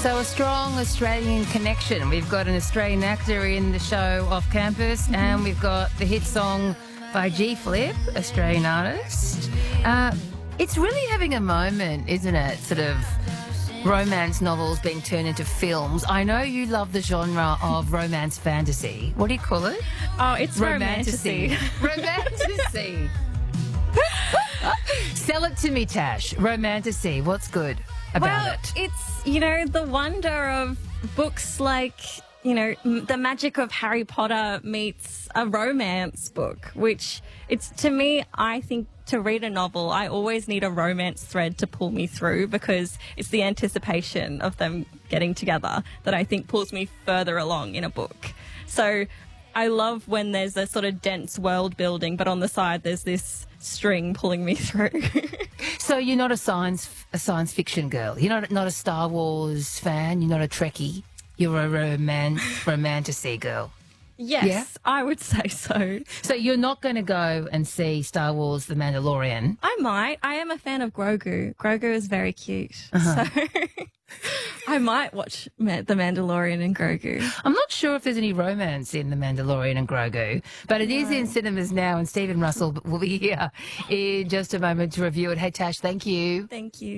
So a strong Australian connection. We've got an Australian actor in the show Off Campus, and we've got the hit song by G Flip, Australian artist. It's really having a moment, isn't it? Sort of romance novels being turned into films. I know you love the genre of romance fantasy. What do you call it? Oh, it's romantasy. Romantasy. Sell it to me, Tash. Romantasy. What's good about it? It's, the wonder of books like, the magic of Harry Potter meets a romance book, which it's, to me, I think to read a novel, I always need a romance thread to pull me through because it's the anticipation of them getting together that I think pulls me further along in a book. So I love when there's a sort of dense world building, but on the side there's this string pulling me through. So you're not a science fiction girl. You're not a Star Wars fan. You're not a Trekkie. You're a romantasy girl. Yes, Yeah? I would say so. So you're not going to go and see Star Wars: The Mandalorian. I might. I am a fan of Grogu. Grogu is very cute. So I might watch The Mandalorian and Grogu. I'm not sure if there's any romance in The Mandalorian and Grogu, but it is in cinemas now, and Stephen Russell will be here in just a moment to review it. Hey, Tash, thank you. Thank you.